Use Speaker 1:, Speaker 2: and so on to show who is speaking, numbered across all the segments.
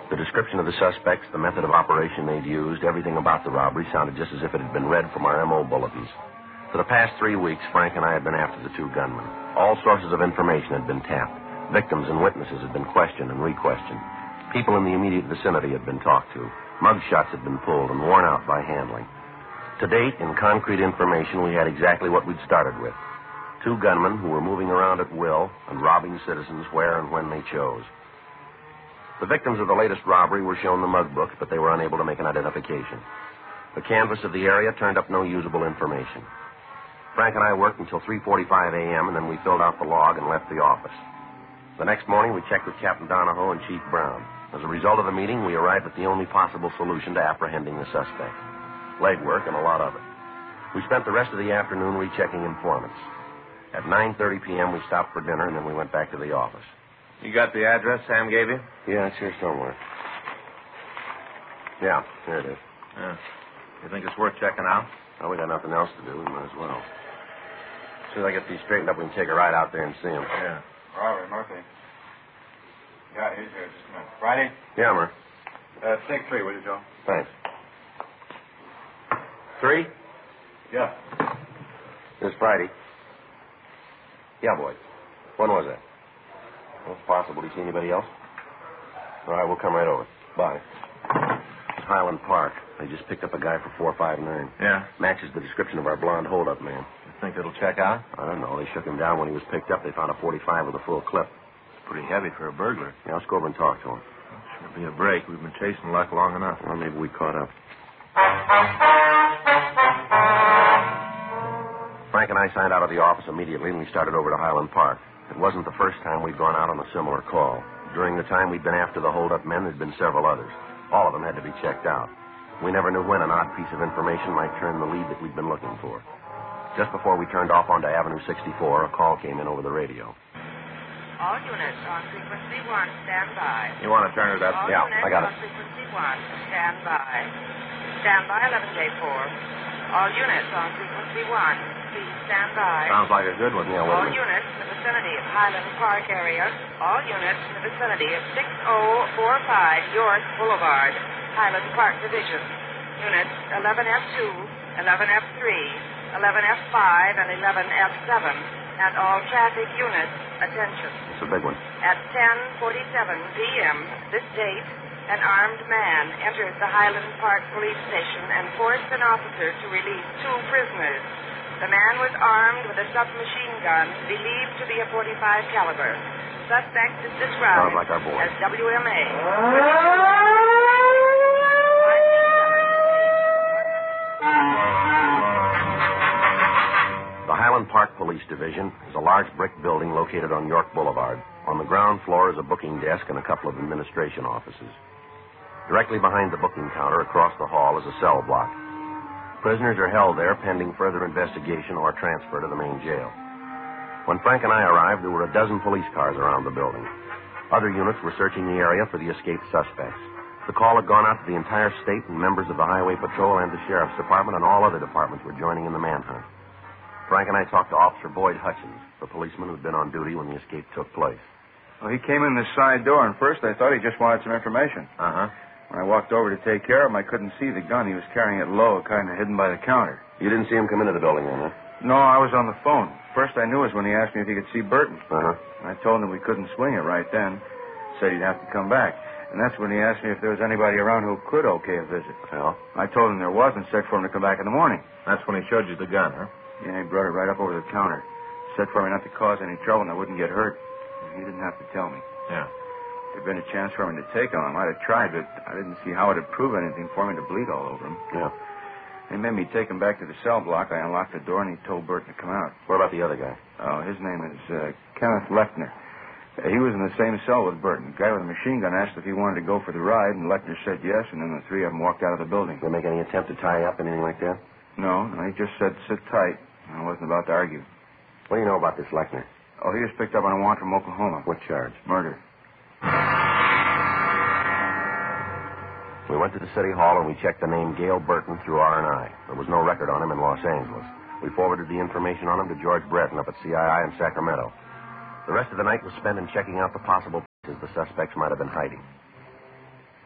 Speaker 1: The description of the suspects, the method of operation they'd used, everything about the robbery sounded just as if it had been read from our M.O. bulletins. For the past 3 weeks, Frank and I had been after the two gunmen. All sources of information had been tapped. Victims and witnesses had been questioned and re-questioned. People in the immediate vicinity had been talked to. Mugshots had been pulled and worn out by handling. To date, in concrete information, we had exactly what we'd started with. Two gunmen who were moving around at will and robbing citizens where and when they chose. The victims of the latest robbery were shown the mug books, but they were unable to make an identification. The canvass of the area turned up no usable information. Frank and I worked until 3:45 a.m., and then we filled out the log and left the office. The next morning, we checked with Captain Donahoe and Chief Brown. As a result of the meeting, we arrived at the only possible solution to apprehending the suspect. Legwork and a lot of it. We spent the rest of the afternoon rechecking informants. At 9:30 p.m., we stopped for dinner, and then we went back to the office.
Speaker 2: You got the address Sam gave you?
Speaker 1: Yeah, it's here somewhere. Yeah, here it is.
Speaker 2: Yeah. You think it's worth checking out?
Speaker 1: Well, we got nothing else to do. We might as well. As soon as I get these straightened up, we can take a ride out there and see him.
Speaker 2: Yeah.
Speaker 3: Robert Murphy. Yeah, he's here. Just a minute. Friday?
Speaker 1: Yeah, Murph.
Speaker 3: Take 3, will you, Joe?
Speaker 1: Thanks. 3?
Speaker 3: Yeah.
Speaker 1: This Friday. Yeah, boy. When was that? Well, it's possible. Did you see anybody else? All right, we'll come right over. Bye. It's Highland Park. They just picked up a guy for 459.
Speaker 2: Yeah?
Speaker 1: Matches the description of our blonde hold-up man.
Speaker 2: You think it'll check out?
Speaker 1: I don't know. They shook him down when he was picked up. They found a 45 with a full clip.
Speaker 2: It's pretty heavy for a burglar.
Speaker 1: Yeah, let's go over and talk to him.
Speaker 2: Should be a break. We've been chasing luck long enough.
Speaker 1: Well, maybe we caught up. Frank and I signed out of the office immediately, and we started over to Highland Park. It wasn't the first time we'd gone out on a similar call. During the time we'd been after the hold-up men, there'd been several others. All of them had to be checked out. We never knew when an odd piece of information might turn the lead that we'd been looking for. Just before we turned off onto Avenue 64, a call came in over the radio.
Speaker 4: All units on frequency 1, stand by.
Speaker 2: You want to turn it up?
Speaker 4: All
Speaker 1: Yeah,
Speaker 4: units
Speaker 1: I got it.
Speaker 4: on frequency 1, stand by. Stand by, 11J4. All units on frequency 1. Please stand by.
Speaker 2: Sounds like a good one.
Speaker 1: Yeah,
Speaker 4: All
Speaker 1: wait a minute.
Speaker 4: units in the vicinity of Highland Park area. All units in the vicinity of 6045 York Boulevard, Highland Park Division. Units 11F2, 11F3, 11F5, and 11F7. And all traffic units, attention.
Speaker 1: It's a big one.
Speaker 4: At 10:47 p.m. this date, an armed man entered the Highland Park Police Station and forced an officer to release 2 prisoners. The man was armed with a submachine gun believed to be a .45 caliber. Suspect is described
Speaker 1: Sounds like our boy.
Speaker 4: as WMA.
Speaker 1: The Highland Park Police Division is a large brick building located on York Boulevard. On the ground floor is a booking desk and a couple of administration offices. Directly behind the booking counter across the hall is a cell block. Prisoners are held there pending further investigation or transfer to the main jail. When Frank and I arrived, there were a dozen police cars around the building. Other units were searching the area for the escaped suspects. The call had gone out to the entire state, and members of the Highway Patrol and the Sheriff's Department and all other departments were joining in the manhunt. Frank and I talked to Officer Boyd Hutchins, the policeman who'd been on duty when the escape took place.
Speaker 3: Well, he came in this side door, and first I thought he just wanted some information.
Speaker 2: Uh-huh.
Speaker 3: When I walked over to take care of him, I couldn't see the gun. He was carrying it low, kind of hidden by the counter.
Speaker 1: You didn't see him come into the building then, huh?
Speaker 3: No, I was on the phone. First I knew was when he asked me if he could see Burton.
Speaker 1: Uh-huh.
Speaker 3: I told him we couldn't swing it right then. Said he'd have to come back. And that's when he asked me if there was anybody around who could okay a visit.
Speaker 1: Well?
Speaker 3: I told him there was and said for him to come back in the morning.
Speaker 2: That's when he showed you the gun, huh?
Speaker 3: Yeah, he brought it right up over the counter. Said for me not to cause any trouble and I wouldn't get hurt. He didn't have to tell me.
Speaker 2: Yeah.
Speaker 3: If there'd been a chance for me to take him, I might have tried, but I didn't see how it'd prove anything for me to bleed all over him.
Speaker 1: Yeah.
Speaker 3: They made me take him back to the cell block. I unlocked the door, and he told Burton to come out.
Speaker 1: What about the other guy?
Speaker 3: Oh, his name is Kenneth Lechner. He was in the same cell with Burton. The guy with the machine gun asked if he wanted to go for the ride, and Lechner said yes, and then the three of them walked out of the building.
Speaker 1: Did they make any attempt to tie up, anything like that?
Speaker 3: No, he just said sit tight. I wasn't about to argue.
Speaker 1: What do you know about this Lechner?
Speaker 3: Oh, he was picked up on a warrant from Oklahoma.
Speaker 1: What charge?
Speaker 3: Murder.
Speaker 1: We went to the city hall and we checked the name Gail Burton through R&I. There was no record on him in Los Angeles. We forwarded the information on him to George Breton up at CII in Sacramento. The rest of the night was spent in checking out the possible places the suspects might have been hiding.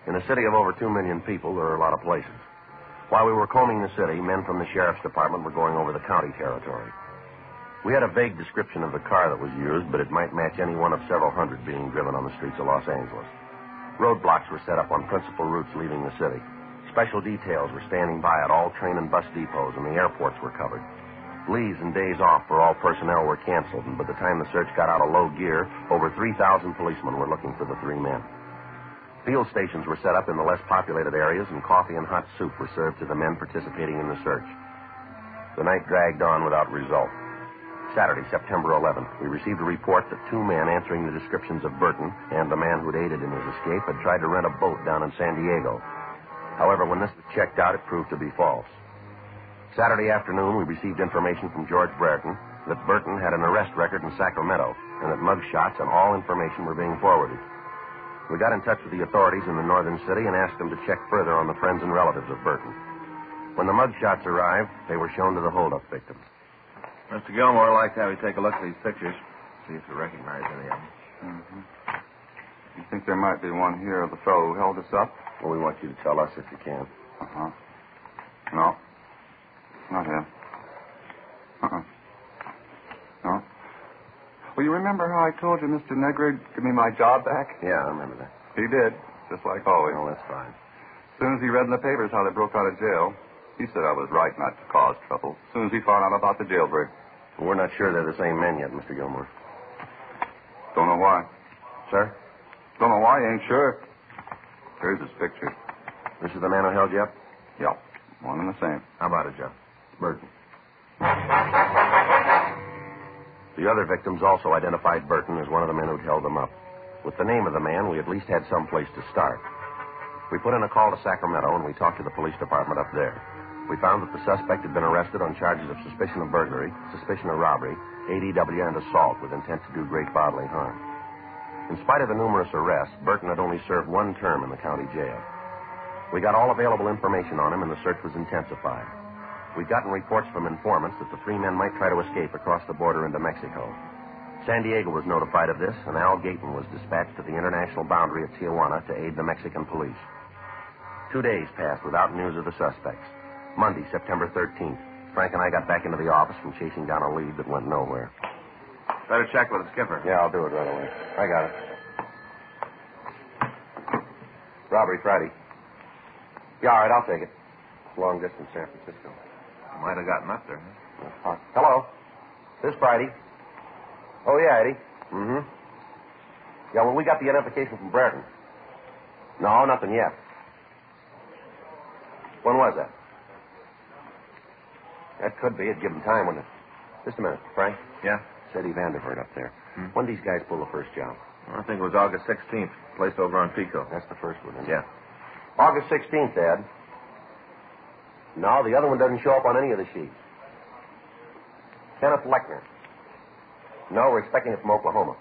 Speaker 1: In a city of over 2 million people, there are a lot of places. While we were combing the city, men from the sheriff's department were going over the county territory. We had a vague description of the car that was used, but it might match any one of several hundred being driven on the streets of Los Angeles. Roadblocks were set up on principal routes leaving the city. Special details were standing by at all train and bus depots, and the airports were covered. Leaves and days off for all personnel were canceled, and by the time the search got out of low gear, over 3,000 policemen were looking for the three men. Field stations were set up in the less populated areas, and coffee and hot soup were served to the men participating in the search. The night dragged on without result. Saturday, September 11th, we received a report that two men answering the descriptions of Burton and the man who'd aided in his escape had tried to rent a boat down in San Diego. However, when this was checked out, it proved to be false. Saturday afternoon, we received information from George Brereton that Burton had an arrest record in Sacramento and that mug shots and all information were being forwarded. We got in touch with the authorities in the northern city and asked them to check further on the friends and relatives of Burton. When the mug shots arrived, they were shown to the holdup victims.
Speaker 2: Mr. Gilmore, I'd like to have you take a look at these pictures, see if you recognize any of them.
Speaker 3: Mm-hmm. You think there might be one here of the fellow who held us up?
Speaker 1: Well, we want you to tell us if you can.
Speaker 3: Uh-huh. No. Not him. Uh-uh. No. Well, you remember how I told you Mr. Negrig give me my job back?
Speaker 1: Yeah, I remember that.
Speaker 3: He did, just like always.
Speaker 1: Well, that's fine.
Speaker 3: As soon as he read in the papers how they broke out of jail, he said I was right not to cause trouble. As soon as he found out about the jailbreak.
Speaker 1: Well, we're not sure they're the same men yet, Mr. Gilmore.
Speaker 3: Don't know why.
Speaker 1: Sir?
Speaker 3: Don't know why, ain't sure. Here's his picture.
Speaker 1: This is the man who held you up?
Speaker 3: Yep. One and the same.
Speaker 2: How about it, Joe?
Speaker 1: Burton. The other victims also identified Burton as one of the men who'd held them up. With the name of the man, we at least had some place to start. We put in a call to Sacramento, and we talked to the police department up there. We found that the suspect had been arrested on charges of suspicion of burglary, suspicion of robbery, ADW, and assault with intent to do great bodily harm. In spite of the numerous arrests, Burton had only served one term in the county jail. We got all available information on him, and the search was intensified. We'd gotten reports from informants that the three men might try to escape across the border into Mexico. San Diego was notified of this, and Al Gayton was dispatched to the international boundary of Tijuana to aid the Mexican police. 2 days passed without news of the suspects. Monday, September 13th, Frank and I got back into the office from chasing down a lead that went nowhere.
Speaker 2: Better check with the skipper.
Speaker 1: Yeah, I'll do it right away. I got it. Robbery Friday. Yeah, all right, I'll take it. Long distance, San Francisco.
Speaker 2: Might have gotten up there. Huh?
Speaker 1: Hello. This Friday. Oh, yeah, Eddie. Mm-hmm. Yeah, well, we got the identification from Brereton. No, nothing yet. When was that? That could be. It'd give him time, wouldn't it? Just a minute, Frank.
Speaker 2: Yeah?
Speaker 1: It's Eddie Vanderhort up there. When did these guys pull the first job?
Speaker 2: Well, I think it was August 16th. Place over on Pico.
Speaker 1: That's the first one, isn't it?
Speaker 2: Yeah.
Speaker 1: August 16th, Ed. No, the other one doesn't show up on any of the sheets. Kenneth Lechner. No, we're expecting it from Oklahoma.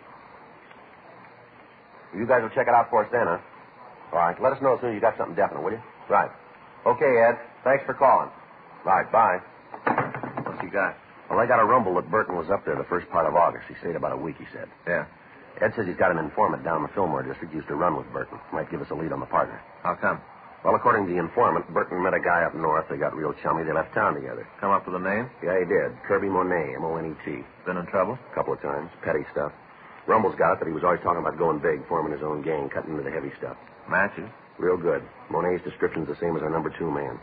Speaker 1: You guys will check it out for us then, huh? All right. Let us know as soon as you got something definite, will you? Right. Okay, Ed. Thanks for calling. Right. Bye.
Speaker 2: What's he got?
Speaker 1: Well, I got a rumble that Burton was up there the first part of August. He stayed about a week, he said.
Speaker 2: Yeah.
Speaker 1: Ed says he's got an informant down in the Fillmore district used to run with Burton. Might give us a lead on the partner.
Speaker 2: How come?
Speaker 1: Well, according to the informant, Burton met a guy up north. They got real chummy. They left town together.
Speaker 2: Come up with a name?
Speaker 1: Yeah, he did. Kirby Monet, M-O-N-E-T.
Speaker 2: Been in trouble?
Speaker 1: A couple of times. Petty stuff. Rumble's got it that he was always talking about going big, forming his own gang, cutting into the heavy stuff.
Speaker 2: Matches?
Speaker 1: Real good. Monet's description's the same as our number 2 man.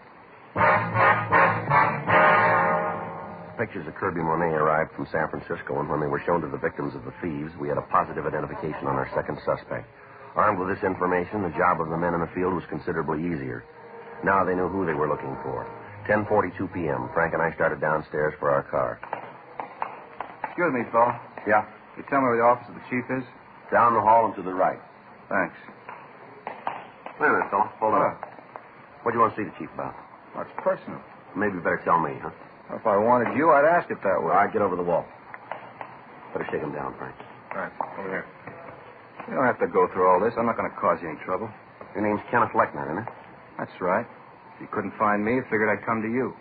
Speaker 1: Pictures of Kirby Monet arrived from San Francisco, and when they were shown to the victims of the thieves, we had a positive identification on our second suspect. Armed with this information, the job of the men in the field was considerably easier. Now they knew who they were looking for. 10:42 p.m., Frank and I started downstairs for our car.
Speaker 3: Excuse me, Phil.
Speaker 1: Yeah?
Speaker 3: You tell me where the office of the chief is?
Speaker 1: Down the hall and to the right.
Speaker 3: Thanks.
Speaker 1: Wait a minute, fella. Hold on. What do you want to see the chief about?
Speaker 3: Well, it's personal.
Speaker 1: Maybe you better tell me, huh?
Speaker 3: If I wanted you, I'd ask it that way.
Speaker 1: All right, get over the wall. Better shake him down, Frank.
Speaker 2: All right. Over here.
Speaker 3: You don't have to go through all this. I'm not going to cause you any trouble.
Speaker 1: Your name's Kenneth Lechner, isn't it?
Speaker 3: That's right. If you couldn't find me, I figured I'd come to you.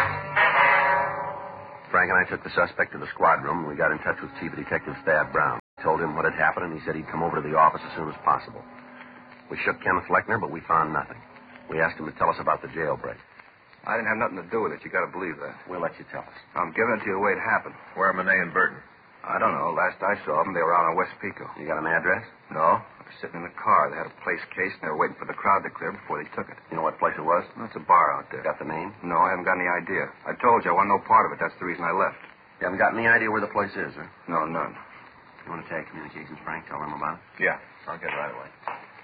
Speaker 1: Frank and I took the suspect to the squad room, and we got in touch with Chief Detective Thad Brown. Told him what had happened, and he said he'd come over to the office as soon as possible. We shook Kenneth Lechner, but we found nothing. We asked him to tell us about the jailbreak.
Speaker 3: I didn't have nothing to do with it. You got to believe that.
Speaker 1: We'll let you tell us.
Speaker 3: I'm giving it to you the way it happened.
Speaker 2: Where are Monet and Burton?
Speaker 3: I don't know. Last I saw them, they were out on West Pico.
Speaker 1: You got an address?
Speaker 3: No. They were sitting in the car. They had a place cased, and they were waiting for the crowd to clear before they took it.
Speaker 1: You know what place it was?
Speaker 3: That's a bar out there.
Speaker 1: Got the name?
Speaker 3: No, I haven't got any idea. I told you I want no part of it. That's the reason I left.
Speaker 1: You haven't got any idea where the place is, huh?
Speaker 3: No, none.
Speaker 1: You want to take communications, Frank? Tell them about it?
Speaker 2: Yeah, I'll get it right away.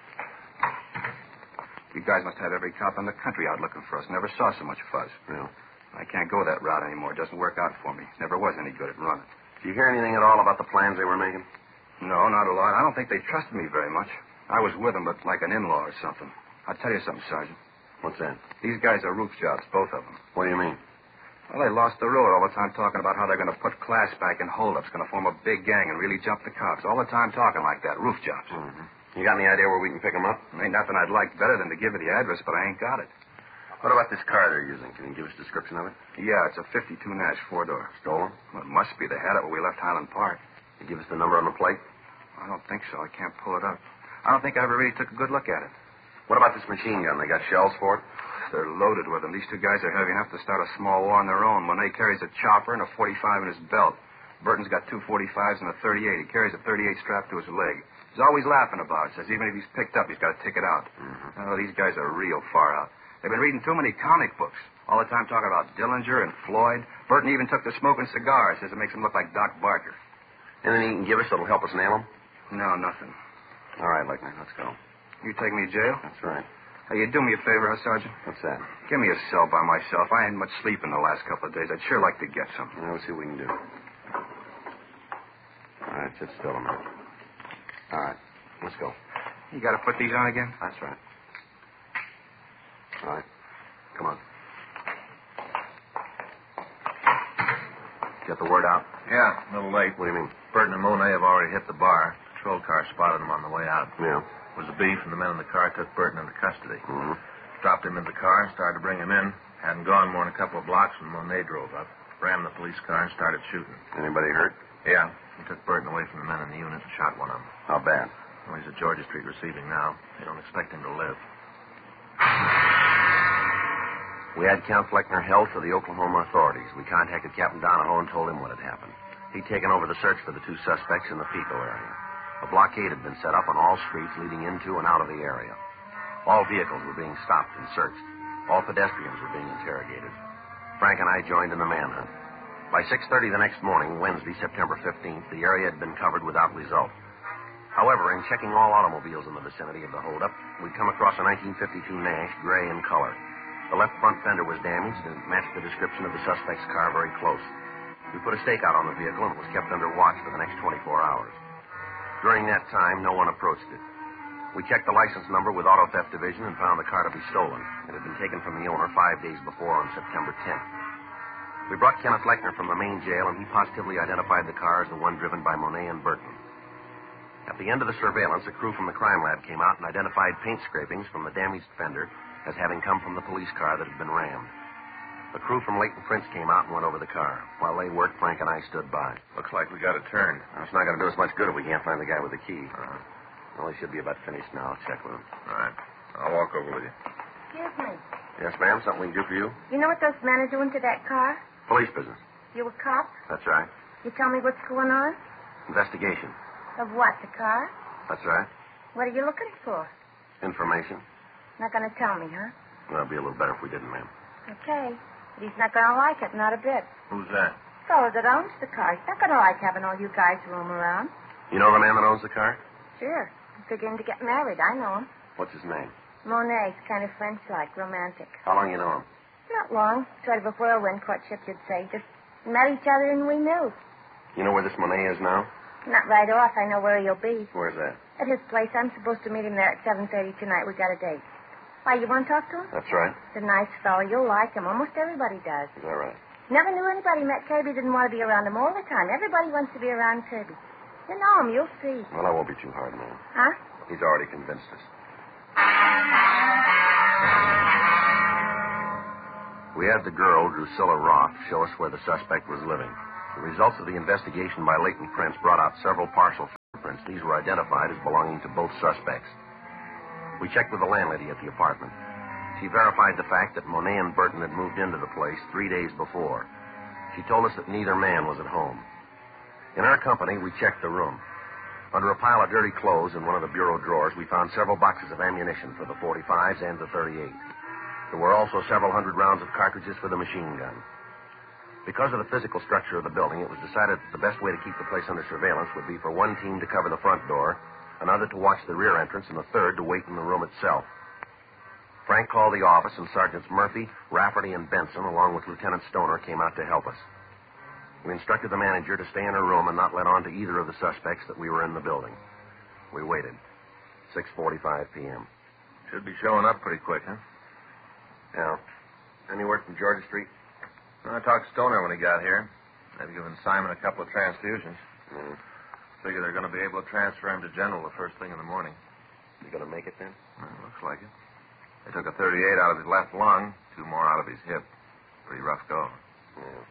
Speaker 3: You guys must have every cop in the country out looking for us. Never saw so much fuzz.
Speaker 1: Yeah.
Speaker 3: I can't go that route anymore. It doesn't work out for me. Never was any good at running.
Speaker 1: Did you hear anything at all about the plans they were making?
Speaker 3: No, not a lot. I don't think they trusted me very much. I was with them, but like an in-law or something. I'll tell you something, Sergeant.
Speaker 1: What's that?
Speaker 3: These guys are roof jobs, both of them.
Speaker 1: What do you mean?
Speaker 3: Well, they lost the road all the time talking about how they're going to put class back in holdups, going to form a big gang and really jump the cops. All the time talking like that. Roof jobs.
Speaker 1: Mm-hmm. You got any idea where we can pick them up?
Speaker 3: Ain't nothing I'd like better than to give you the address, but I ain't got it.
Speaker 1: What about this car they're using? Can you give us a description of it?
Speaker 3: Yeah, it's a 52 Nash, 4-door.
Speaker 1: Stolen?
Speaker 3: Well, it must be. They had it when we left Highland Park.
Speaker 1: You give us the number on the plate?
Speaker 3: I don't think so. I can't pull it up. I don't think I ever really took a good look at it.
Speaker 1: What about this machine gun? They got shells for it?
Speaker 3: They're loaded with them. These two guys are heavy enough to start a small war on their own. Monet carries a chopper and a 45 in his belt. Burton's got two 45s and a 38. He carries a 38 strapped to his leg. He's always laughing about it. Says even if he's picked up, he's got to take it out.
Speaker 1: Mm-hmm.
Speaker 3: Oh, these guys are real far out. They've been reading too many comic books. All the time talking about Dillinger and Floyd. Burton even took to smoking cigars. Says it makes him look like Doc Barker.
Speaker 1: Anything you can give us that'll help us nail them?
Speaker 3: No, nothing.
Speaker 1: All right, Lechner, let's go.
Speaker 3: You take me to jail?
Speaker 1: That's right.
Speaker 3: Hey, you do me a favor, huh, Sergeant?
Speaker 1: What's that?
Speaker 3: Give me a cell by myself. I ain't much sleep in the last couple of days. I'd sure like to get some.
Speaker 1: Well, let's see what we can do. All right, sit still a minute. All right, let's go.
Speaker 3: You got to put these on again?
Speaker 1: That's right. All right, come on. Get the word out?
Speaker 2: Yeah, a little late.
Speaker 1: What do you mean?
Speaker 2: Burton and Monet have already hit the bar. Patrol car spotted them on the way out.
Speaker 1: Yeah.
Speaker 2: It was a beef, and the men in the car took Burton into custody.
Speaker 1: Mm-hmm.
Speaker 2: Dropped him in the car and started to bring him in. Hadn't gone more than a couple of blocks when Monet drove up, rammed the police car, and started shooting.
Speaker 1: Anybody hurt?
Speaker 2: Yeah. He took Burton away from the men in the unit and shot one of them.
Speaker 1: How bad?
Speaker 2: Well, he's at Georgia Street receiving now. They don't expect him to live.
Speaker 1: We had Count Fleckner held for the Oklahoma authorities. We contacted Captain Donahoe and told him what had happened. He'd taken over the search for the two suspects in the Pico area. A blockade had been set up on all streets leading into and out of the area. All vehicles were being stopped and searched. All pedestrians were being interrogated. Frank and I joined in the manhunt. By 6:30 the next morning, Wednesday, September 15th, the area had been covered without result. However, in checking all automobiles in the vicinity of the holdup, we'd come across a 1952 Nash, gray in color. The left front fender was damaged and matched the description of the suspect's car very close. We put a stakeout on the vehicle and it was kept under watch for the next 24 hours. During that time, no one approached it. We checked the license number with Auto Theft Division and found the car to be stolen. It had been taken from the owner 5 days before on September 10th. We brought Kenneth Lechner from the main jail, and he positively identified the car as the one driven by Monet and Burton. At the end of the surveillance, a crew from the crime lab came out and identified paint scrapings from the damaged fender as having come from the police car that had been rammed. The crew from Leighton Prince came out and went over the car. While they worked, Frank and I stood by.
Speaker 2: Looks like we got it turned.
Speaker 1: It's not going to do us much good if we can't find the guy with the key. Well, he should be about finished now. I'll check with him.
Speaker 2: All right. I'll walk over with you.
Speaker 5: Excuse me.
Speaker 1: Yes, ma'am? Something we can do for you?
Speaker 5: You know what those men are doing to that car?
Speaker 1: Police business.
Speaker 5: You a cop?
Speaker 1: That's right.
Speaker 5: You tell me what's going on?
Speaker 1: Investigation.
Speaker 5: Of what, the car?
Speaker 1: That's right.
Speaker 5: What are you looking for?
Speaker 1: Information.
Speaker 5: Not going to tell me, huh?
Speaker 1: Well, it'd be a little better if we didn't, ma'am.
Speaker 5: Okay. But he's not going to like it, not a bit.
Speaker 2: Who's that?
Speaker 5: The fellow that owns the car. He's not going to like having all you guys roam around.
Speaker 1: You know the man that owns the car?
Speaker 5: Sure. I'm figuring to get married. I know him.
Speaker 1: What's his name?
Speaker 5: Monet. He's kind of French-like, romantic.
Speaker 1: How long you know him?
Speaker 5: Not long. Sort of a whirlwind courtship, you'd say. Just met each other and we knew.
Speaker 1: You know where this Monet is now?
Speaker 5: Not right off. I know where he'll be.
Speaker 1: Where's that?
Speaker 5: At his place. I'm supposed to meet him there at 7:30 tonight. We got a date. Why, you want to talk to him?
Speaker 1: That's right.
Speaker 5: He's a nice fellow. You'll like him. Almost everybody does.
Speaker 1: Is that right?
Speaker 5: Never knew anybody met Kirby didn't want to be around him all the time. Everybody wants to be around Kirby. You know him. You'll see.
Speaker 1: Well, I won't be too hard, ma'am.
Speaker 5: Huh?
Speaker 1: He's already convinced us. We had the girl, Drusilla Roth, show us where the suspect was living. The results of the investigation by Leighton Prince brought out several partial fingerprints. These were identified as belonging to both suspects. We checked with the landlady at the apartment. She verified the fact that Monet and Burton had moved into the place 3 days before. She told us that neither man was at home. In our company, we checked the room. Under a pile of dirty clothes in one of the bureau drawers, we found several boxes of ammunition for the .45s and the .38. There were also several hundred rounds of cartridges for the machine gun. Because of the physical structure of the building, it was decided that the best way to keep the place under surveillance would be for one team to cover the front door, another to watch the rear entrance, and a third to wait in the room itself. Frank called the office, and Sergeants Murphy, Rafferty, and Benson, along with Lieutenant Stoner, came out to help us. We instructed the manager to stay in her room and not let on to either of the suspects that we were in the building. We waited. 6:45 p.m.
Speaker 2: Should be showing up pretty quick, huh?
Speaker 1: Yeah. Any word from Georgia Street?
Speaker 2: I talked to Stoner when he got here. They've given Simon a couple of transfusions. Figure they're going to be able to transfer him to General the first thing in the morning.
Speaker 1: You going to make it then?
Speaker 2: Well, looks like it. They took a .38 out of his left lung, 2 more out of his hip. Pretty rough go.
Speaker 1: Yeah.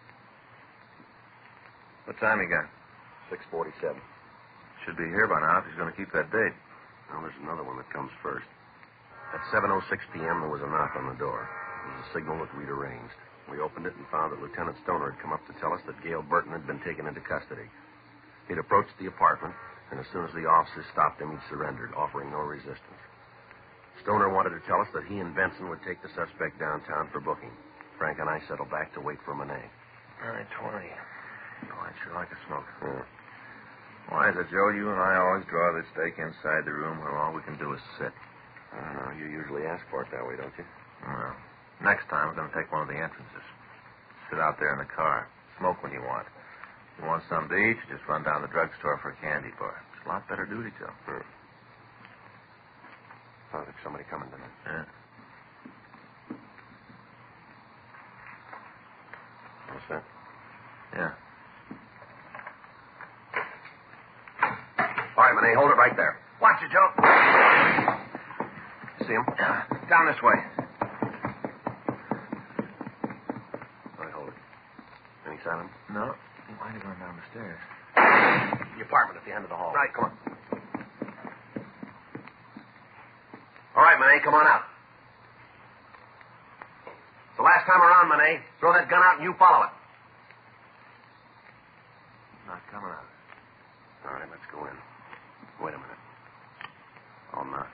Speaker 2: What time you got?
Speaker 1: 6:47.
Speaker 2: Should be here by now if he's going to keep that date.
Speaker 1: Now, there's another one that comes first. At 7:06 p.m., there was a knock on the door. It was a signal that we'd arranged. We opened it and found that Lieutenant Stoner had come up to tell us that Gail Burton had been taken into custody. He'd approached the apartment, and as soon as the officers stopped him, he'd surrendered, offering no resistance. Stoner wanted to tell us that he and Benson would take the suspect downtown for booking. Frank and I settled back to wait for Monet.
Speaker 2: 9:20. Oh, I'd sure like a smoke.
Speaker 1: Yeah.
Speaker 2: Why is it, Joe, you and I always draw this stake inside the room where all we can do is sit?
Speaker 1: I don't know. You usually ask for it that way, don't you?
Speaker 2: Well, next time we're going to take one of the entrances. Sit out there in the car. Smoke when you want. If you want something to eat, you just run down the drugstore for a candy bar. It's a lot better duty, Joe.
Speaker 1: Sounds like somebody coming tonight.
Speaker 2: Yeah.
Speaker 1: What's that?
Speaker 2: Yeah.
Speaker 1: All right, Monet, hold it right there.
Speaker 2: Watch it, Joe.
Speaker 1: See him?
Speaker 2: Yeah. Down this way.
Speaker 1: All right, hold it. Any sign of him?
Speaker 2: No. He might have gone down the stairs.
Speaker 1: The apartment at the end of the hall.
Speaker 2: Right.
Speaker 1: Come on. All right, Monet, come on out. It's the last time around, Monet. Throw that gun out and you follow it.
Speaker 2: Not coming out.
Speaker 1: All right, let's go in. Wait a minute. I'll knock.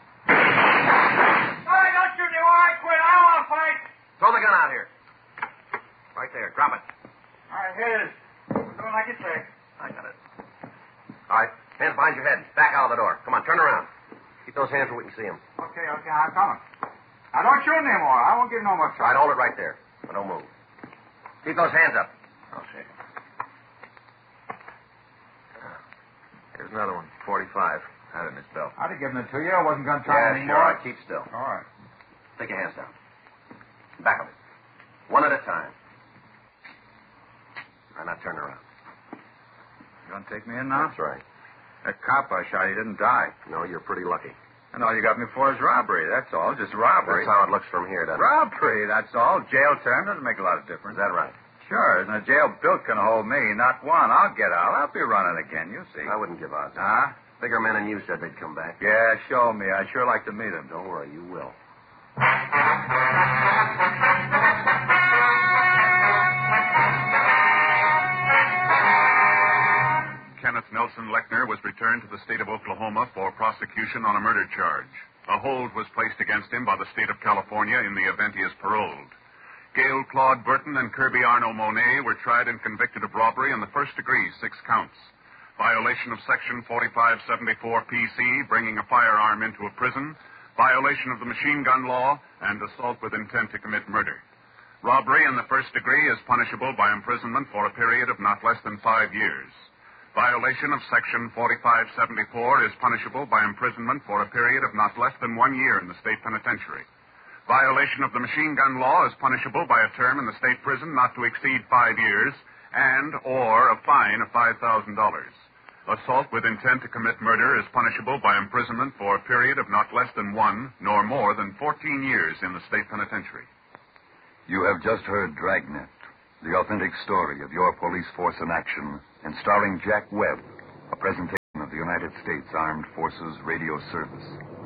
Speaker 6: Hey, don't shoot me while I quit. I don't want to fight.
Speaker 1: Throw the gun out here. Right there. Drop it.
Speaker 6: All right, here it is. We're doing like you say.
Speaker 1: I got it. All right. Hands behind your head. Back out of the door. Come on, turn around. Keep those hands where we can see them.
Speaker 6: Okay, I'm coming. Now, don't shoot anymore. I won't give no more
Speaker 1: All right,
Speaker 6: trouble.
Speaker 1: hold it right there. But don't move. Keep those hands up.
Speaker 2: I'll shake him. Here's another one. 45. Had it in his belt.
Speaker 6: I'd have given it to you. I wasn't going to try
Speaker 1: Yeah,
Speaker 6: anymore.
Speaker 1: sure. All right, keep still.
Speaker 6: All right.
Speaker 1: Take your hands down. Back of it. One at a time. All right, now turn around.
Speaker 6: You going to take me in now?
Speaker 1: That's right.
Speaker 6: That cop I shot, he didn't die.
Speaker 1: No, you're pretty lucky.
Speaker 6: And all you got me for is robbery. That's all. Just robbery.
Speaker 1: That's how it looks from here, doesn't it?
Speaker 6: Robbery, that's all. Jail term doesn't make a lot of difference.
Speaker 1: Is that right?
Speaker 6: Sure. Isn't a jail built can hold me? Not one. I'll get out. I'll be running again. You see.
Speaker 1: I wouldn't give out.
Speaker 6: Huh?
Speaker 1: Bigger men than you said they'd come back.
Speaker 6: Yeah, show me. I'd sure like to meet him.
Speaker 1: Don't worry, you will.
Speaker 7: Kenneth Nelson Lechner was returned to the state of Oklahoma for prosecution on a murder charge. A hold was placed against him by the state of California in the event he is paroled. Gail Claude Burton and Kirby Arno Monet were tried and convicted of robbery in the first degree, 6 counts. Violation of Section 4574 PC, bringing a firearm into a prison, violation of the machine gun law, and assault with intent to commit murder. Robbery in the first degree is punishable by imprisonment for a period of not less than 5 years. Violation of Section 4574 is punishable by imprisonment for a period of not less than 1 year in the state penitentiary. Violation of the machine gun law is punishable by a term in the state prison not to exceed 5 years and/or a fine of $5,000. Assault with intent to commit murder is punishable by imprisonment for a period of not less than 1 nor more than 14 years in the state penitentiary.
Speaker 8: You have just heard Dragnet, the authentic story of your police force in action, and starring Jack Webb, a presentation United States Armed Forces Radio Service.